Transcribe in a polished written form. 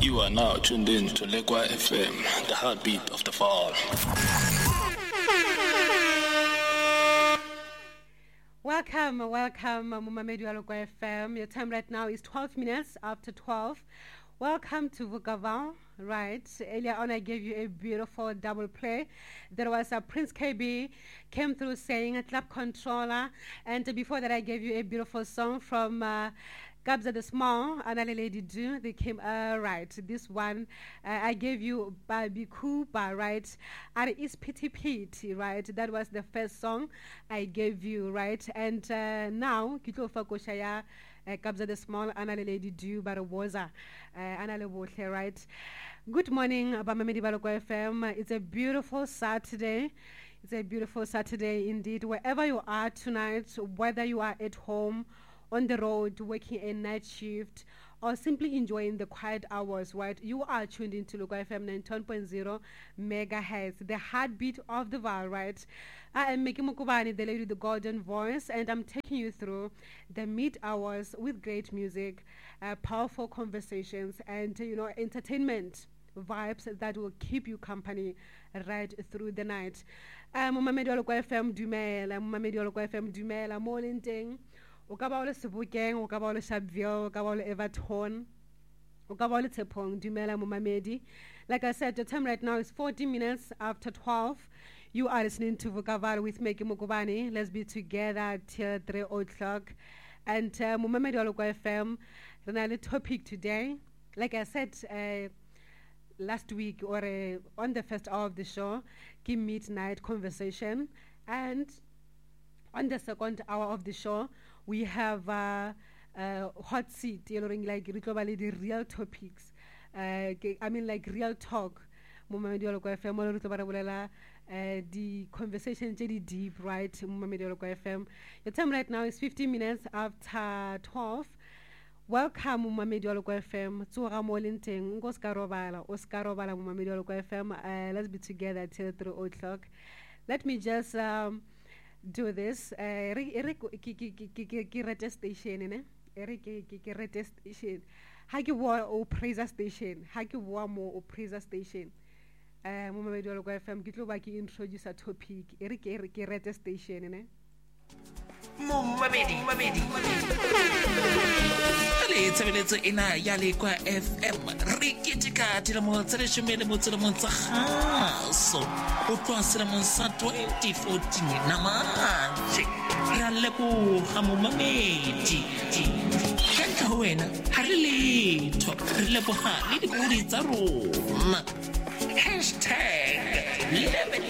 You are now tuned in to Lekwa FM, the heartbeat of the fall. Welcome, Mumamedi wa Lekwa FM. Your time right now is 12 minutes after 12. Welcome to Vukaval. Right, earlier on I gave you a beautiful double play. There was a Prince KB came through saying a club controller, and before that I gave you a beautiful song from Kabza the Small, Anale Lady Do. They came right. This one I gave you Babi Kuba, right? And it's Pity Pity, right? That was the first song I gave you, right? And now Kito Fakoshaya Kabza the Small, Anale Lady Do, Barawoza, Anale Wohle, right? Good morning, Bamamedi wa Lekwa FM. It's a beautiful Saturday. It's a beautiful Saturday indeed. Wherever you are tonight, whether you are at home, on the road, working a night shift, or simply enjoying the quiet hours, right? You are tuned into Lekwa FM 91.0 megahertz, the heartbeat of the Val, right? I am Meki Mukubani, the lady with the golden voice, and I'm taking you through the mid hours with great music, powerful conversations, and entertainment vibes that will keep you company right through the night. Mumamedi wa Lekwa FM dumela, Mumamedi wa Lekwa FM dumela, molenteng. Ukabawole Sebokeng, ukabawole Sharpeville, ukabawole Everton, ukabawole Tshepong, dumela Mumamedi. Like I said, the time right now is 40 minutes after 12. You are listening to Vukaval with Meki Mukubani. Let's be together till 3 o'clock. And Mumamedi wa Lekwa FM, the topic today, like I said last week or on the first hour of the show, give midnight conversation. And on the second hour of the show, we have hot seat, like the real topics. I mean, like real talk. Mumamedi wa Lekwa FM, the conversation very deep, right? Mumamedi wa Lekwa FM. Your time right now is 15 minutes after 12. Welcome, Mumamedi wa Lekwa FM. Tsura molenteng, Oscarobala, Mumamedi wa Lekwa FM. Let's be together till 3 o'clock. Let me just do this. Rete station, ne? Rete station. Haki wa o praise station. Haki wa mo o praise station. Mumamedi wa Lekwa FM. Kitlo ba ki introduce a topic. Rete station, ne? Mumamedi. Le tshebeletso ena ya Lekwa FM re ketika dilemo tse 10 tsa kgaso o tloha selemong sa 2014 namanje ra leboga Mumamedi ka wena ha re letho re leboga le dikgodi tsa rona #11